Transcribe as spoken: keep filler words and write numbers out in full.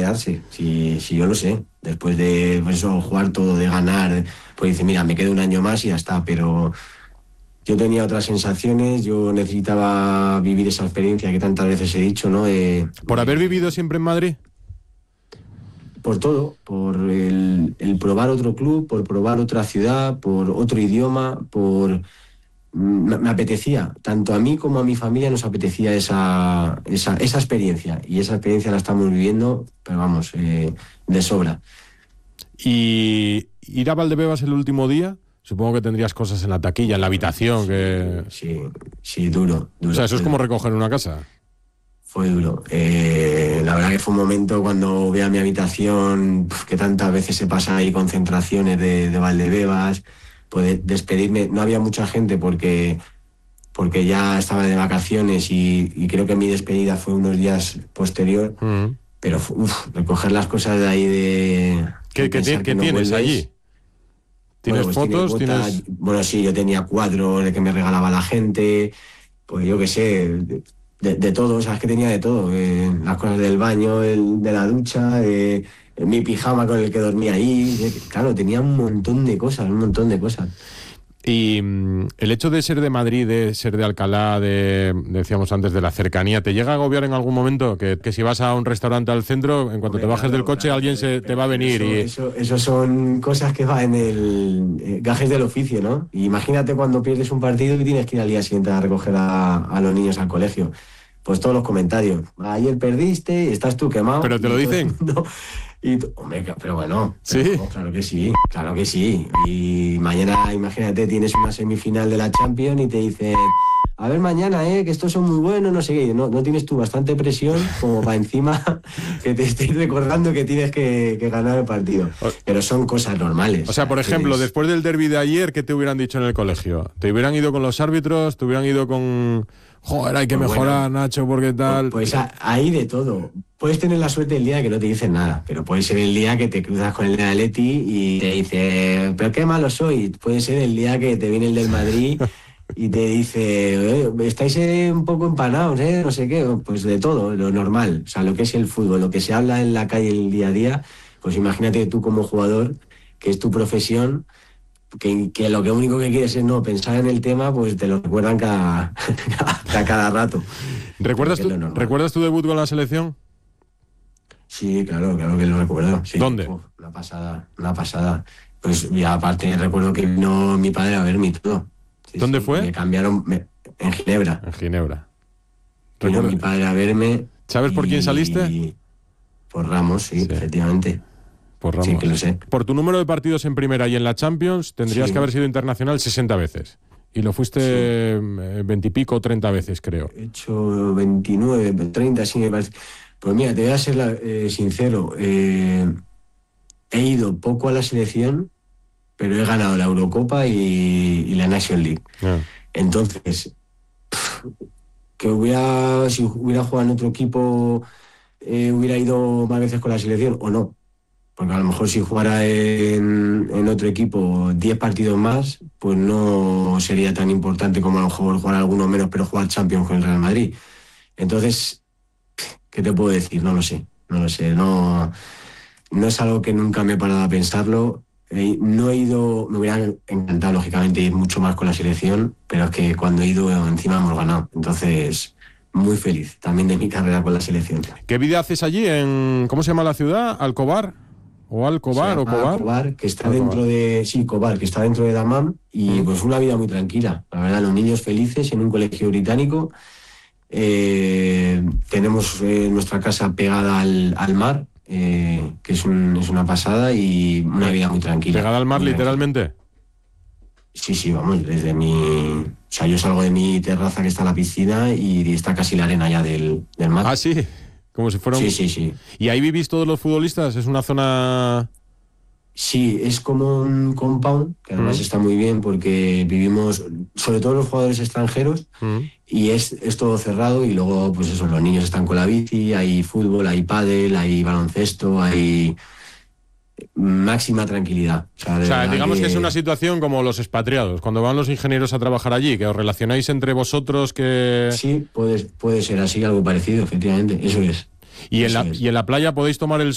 quedarse, si, si yo lo sé. Después de pues eso, jugar todo, de ganar, pues dice, mira, me quedo un año más y ya está, pero yo tenía otras sensaciones, yo necesitaba vivir esa experiencia que tantas veces he dicho, ¿no? Eh, ¿Por haber vivido siempre en Madrid? Por todo, por el, el probar otro club, por probar otra ciudad, por otro idioma, por... Me, me apetecía, tanto a mí como a mi familia nos apetecía esa, esa, esa experiencia, y esa experiencia la estamos viviendo, pero vamos, eh, de sobra. ¿Y ir a Valdebebas el último día? Supongo que tendrías cosas en la taquilla, en la habitación, sí, que... Sí, sí, duro, duro. O sea, eso es fue, como recoger una casa. Fue duro. Eh, la verdad que fue un momento cuando vi a mi habitación, que tantas veces se pasan ahí concentraciones de, de Valdebebas, pues despedirme. No había mucha gente porque, porque ya estaba de vacaciones y, y creo que mi despedida fue unos días posterior, Mm. pero uf, recoger las cosas de ahí de... ¿Qué, de qué, pensar qué que no tienes vuelves. allí? ¿Tienes Bueno, pues fotos? tienes botas, ¿Tienes...? bueno, sí, yo tenía cuadros de que me regalaba la gente, pues yo qué sé, de, de, de todo, sabes que tenía de todo, eh, las cosas del baño, el, de la ducha, eh, mi pijama con el que dormía ahí, eh, claro, tenía un montón de cosas, un montón de cosas. Y mm, el hecho de ser de Madrid, de ser de Alcalá, de, decíamos antes, de la cercanía, ¿te llega a agobiar en algún momento? Que, que si vas a un restaurante al centro, en cuanto Hombre, te bajes claro, del coche, claro, alguien pero, se te va a pero venir eso, y... eso, eso son cosas que van en el eh, gajes del oficio, ¿no? Y imagínate cuando pierdes un partido y tienes que ir al día siguiente a recoger a, a los niños al colegio. Pues todos los comentarios. Ayer perdiste y estás tú quemado. ¿Pero te y lo todo el dicen? mundo- y tú- hombre, pero bueno, ¿Sí? pero, claro que sí, claro que sí. Y mañana, imagínate, tienes una semifinal de la Champions y te dicen, a ver mañana, eh, que estos son muy buenos, no sé qué. No, no tienes tú bastante presión como para encima que te estéis recordando que tienes que, que ganar el partido. Pero son cosas normales. O sea, por ejemplo, Tienes- después del derbi de ayer, ¿qué te hubieran dicho en el colegio? ¿Te hubieran ido con los árbitros? ¿Te hubieran ido con... Joder, hay que Pues mejorar, bueno, Nacho, porque tal...? Pues a- hay de todo. Puedes tener la suerte el día que no te dicen nada, pero puede ser el día que te cruzas con el de Atleti y te dice, pero qué malo soy. Puede ser el día que te viene el del Madrid y te dice, "Eh, estáis eh, un poco empanados, ¿eh? No sé qué". Pues de todo, lo normal. O sea, lo que es el fútbol, lo que se habla en la calle el día a día, pues imagínate tú como jugador, que es tu profesión, que, que lo que único que quieres es no pensar en el tema, pues te lo recuerdan cada, cada, cada rato. ¿Recuerdas Creo que tu, es lo normal. ¿Recuerdas tu debut con la selección? Sí, claro, claro que lo recuerdo. Sí. ¿Dónde? Uf, una pasada, una pasada. Pues ya aparte recuerdo que vino mi padre a verme y todo. Sí, ¿Dónde sí, fue? Me cambiaron me- en Ginebra. En Ginebra. Vino Recuerda- mi padre a verme. ¿Sabes por quién y- saliste? Por Ramos, sí, Sí. efectivamente. Por Ramos. Sí, que lo sé. Por tu número de partidos en primera y en la Champions, tendrías Sí. que haber sido internacional sesenta veces. Y lo fuiste veintipico o treinta veces, creo. He hecho veintinueve, treinta, sí me parece. Pues mira, te voy a ser la- eh, sincero. eh, he ido poco a la selección, pero he ganado la Eurocopa y, y la National League. Ah. Entonces, que hubiera, si hubiera jugado en otro equipo, eh, hubiera ido más veces con la selección o no. Porque a lo mejor si jugara en, en otro equipo diez partidos más, pues no sería tan importante como a lo mejor jugar alguno menos, pero jugar Champions con el Real Madrid. Entonces, ¿qué te puedo decir? No lo sé, no lo sé. No, no es algo que nunca me he parado a pensarlo. Eh, no he ido, me hubiera encantado, lógicamente, ir mucho más con la selección, pero es que cuando he ido, encima hemos ganado. Entonces, muy feliz también de mi carrera con la selección. ¿Qué vida haces allí en... ¿Cómo se llama la ciudad? ¿Alcobar? ¿O Alcobar Se o llama Cobar? Cobar, que está Alcobar. dentro de... Sí, Cobar, que está dentro de Dammam, y Mm. pues una vida muy tranquila. La verdad, los niños felices en un colegio británico. Eh, tenemos eh, nuestra casa pegada al, al mar, eh, que es, un, es una pasada, y una vida muy tranquila. ¿Pegada al mar, muy tranquila. literalmente? Sí, sí, vamos, desde mi... O sea, yo salgo de mi terraza que está la piscina y está casi la arena ya del, del mar. Ah, sí. Como si fuera un... Sí, sí, sí. ¿Y ahí vivís todos los futbolistas? ¿Es una zona...? Sí, es como un compound, que además Mm. está muy bien porque vivimos, sobre todo los jugadores extranjeros, Mm. y es, es todo cerrado y luego, pues eso, los niños están con la bici, hay fútbol, hay pádel, hay baloncesto, hay máxima tranquilidad. O sea, de O sea, verdad digamos que... que es una situación como los expatriados, cuando van los ingenieros a trabajar allí, que os relacionáis entre vosotros, que... Sí, puede, puede ser así, algo parecido, efectivamente, eso es. Y en Eso la, es. y en la playa podéis tomar el